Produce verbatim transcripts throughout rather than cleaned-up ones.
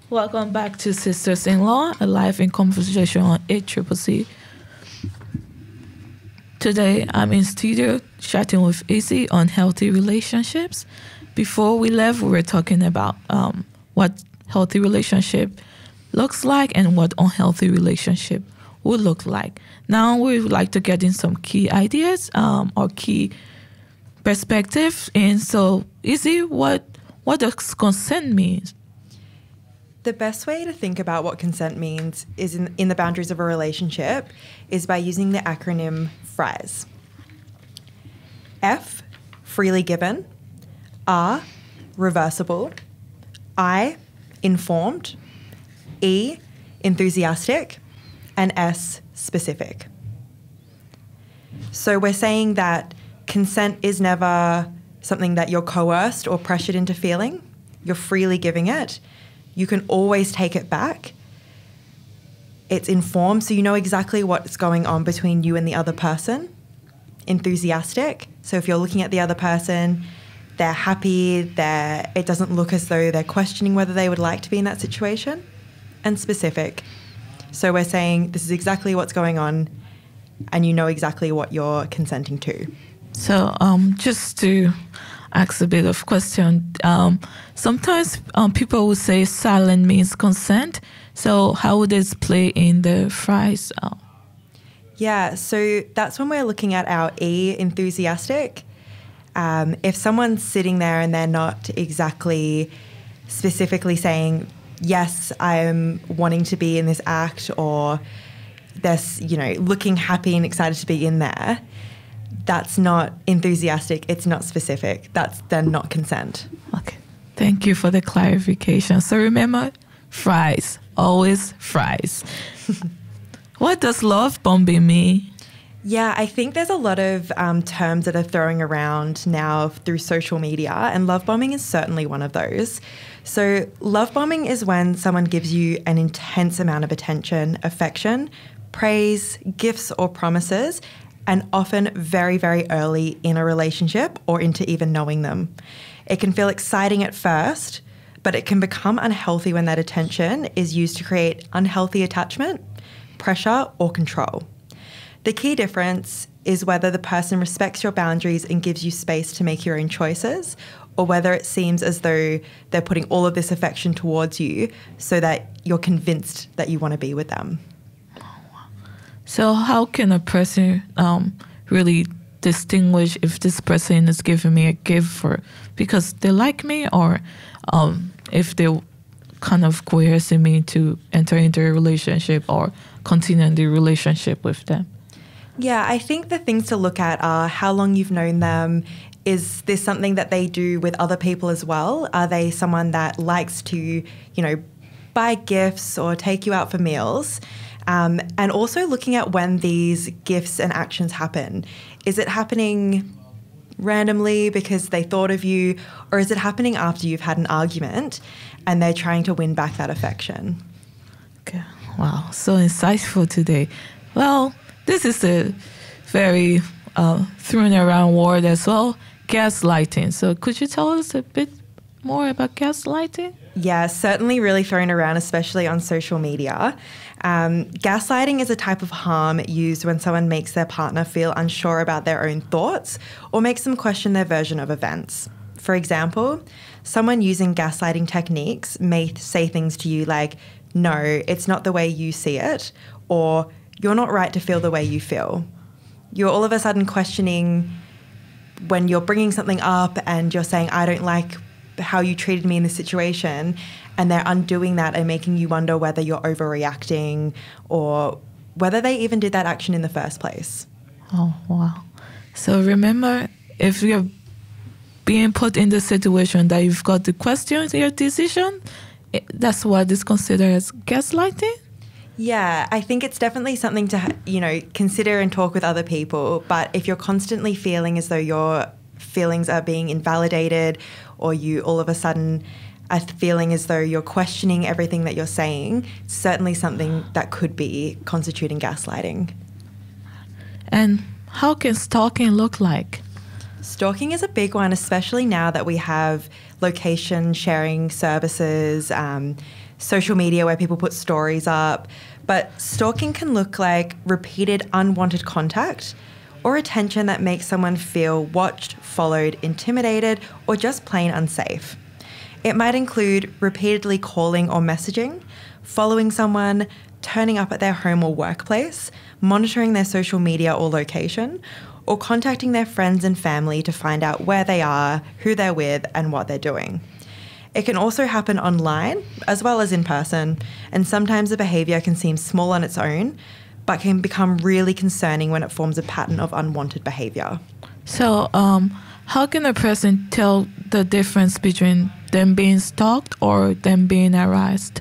Welcome back to Sisters in Law, a live in conversation on A C C C. Today, I'm in studio chatting with Izzy on healthy relationships. Before we left, we were talking about um, what healthy relationship looks like and what unhealthy relationship would look like. Now, we would like to get in some key ideas um, or key perspectives. And so, Izzy, what what does consent mean? The best way to think about what consent means is in, in the boundaries of a relationship is by using the acronym FRIES. F, freely given. R, reversible. I, informed. E, enthusiastic. And S, specific. So we're saying that consent is never something that you're coerced or pressured into feeling. You're freely giving it. You can always take it back. It's informed, so you know exactly what's going on between you and the other person. Enthusiastic, so if you're looking at the other person, they're happy, they're, it doesn't look as though they're questioning whether they would like to be in that situation. And specific, so we're saying this is exactly what's going on and you know exactly what you're consenting to. So um, just to ask a bit of question. Um, sometimes um, people will say silent means consent. So how would this play in the FRIES? Uh, yeah, so that's when we're looking at our E, enthusiastic. Um, if someone's sitting there and they're not exactly specifically saying, yes, I'm wanting to be in this act, or they're, you know, looking happy and excited to be in there, that's not enthusiastic, it's not specific. That's then not consent. Okay. Thank you for the clarification. So remember, FRIES, always FRIES. What does love bombing mean? Yeah, I think there's a lot of um, terms that are throwing around now through social media, and love bombing is certainly one of those. So love bombing is when someone gives you an intense amount of attention, affection, praise, gifts or promises, and often very, very early in a relationship or into even knowing them. It can feel exciting at first, but it can become unhealthy when that attention is used to create unhealthy attachment, pressure, or control. The key difference is whether the person respects your boundaries and gives you space to make your own choices, or whether it seems as though they're putting all of this affection towards you so that you're convinced that you want to be with them. So how can a person um, really distinguish if this person is giving me a gift for because they like me, or um, if they're kind of coercing me to enter into a relationship or continue the relationship with them? Yeah, I think the things to look at are how long you've known them. Is this something that they do with other people as well? Are they someone that likes to, you know, buy gifts or take you out for meals? Um, and also looking at when these gifts and actions happen. Is it happening randomly because they thought of you, or is it happening after you've had an argument and they're trying to win back that affection? Okay. Wow, so insightful today. Well, this is a very uh, thrown around word as well, gaslighting. So could you tell us a bit more about gaslighting? Yeah, certainly really thrown around, especially on social media. Um, gaslighting is a type of harm used when someone makes their partner feel unsure about their own thoughts or makes them question their version of events. For example, someone using gaslighting techniques may say things to you like, no, it's not the way you see it, or you're not right to feel the way you feel. You're all of a sudden questioning when you're bringing something up and you're saying, I don't like how you treated me in this situation, and they're undoing that and making you wonder whether you're overreacting or whether they even did that action in the first place. Oh, wow. So remember, if you're being put in the situation that you've got to question your decision, it, that's what is considered as gaslighting? Yeah, I think it's definitely something to, you know, consider and talk with other people. But if you're constantly feeling as though your feelings are being invalidated, or you all of a sudden are feeling as though you're questioning everything that you're saying, it's certainly something that could be constituting gaslighting. And how can stalking look like? Stalking is a big one, especially now that we have location sharing services. Um, social media where people put stories up. But stalking can look like repeated unwanted contact or attention that makes someone feel watched, followed, intimidated, or just plain unsafe. It might include repeatedly calling or messaging, following someone, turning up at their home or workplace, monitoring their social media or location, or contacting their friends and family to find out where they are, who they're with, and what they're doing. It can also happen online as well as in person, and sometimes the behaviour can seem small on its own, but can become really concerning when it forms a pattern of unwanted behaviour. So, um, how can a person tell the difference between them being stalked or them being harassed?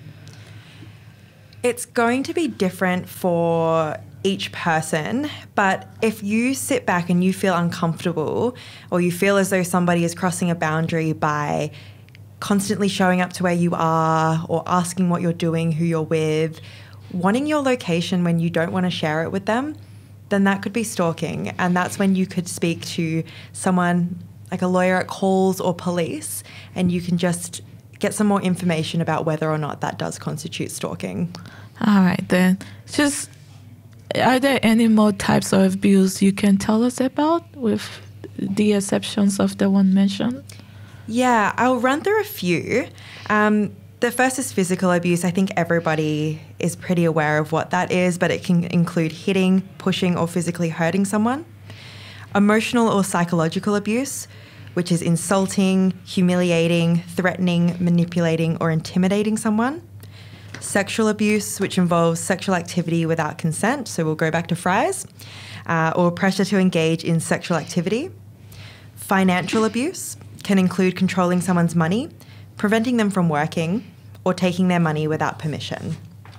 It's going to be different for each person, but if you sit back and you feel uncomfortable or you feel as though somebody is crossing a boundary by constantly showing up to where you are or asking what you're doing, who you're with, wanting your location when you don't want to share it with them, then that could be stalking. And that's when you could speak to someone like a lawyer at calls or police, and you can just get some more information about whether or not that does constitute stalking. All right, then. Just, are there any more types of abuse you can tell us about with the exceptions of the one mentioned? Yeah, I'll run through a few. Um, the first is physical abuse. I think everybody is pretty aware of what that is, but it can include hitting, pushing, or physically hurting someone. Emotional or psychological abuse, which is insulting, humiliating, threatening, manipulating, or intimidating someone. Sexual abuse, which involves sexual activity without consent, so we'll go back to fries, uh, or pressure to engage in sexual activity. Financial abuse can include controlling someone's money, preventing them from working, or taking their money without permission.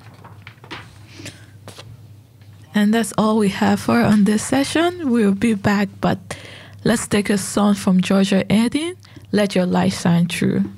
And that's all we have for on this session. We'll be back, but let's take a song from Georgia Eddy, Let Your Light Shine Through.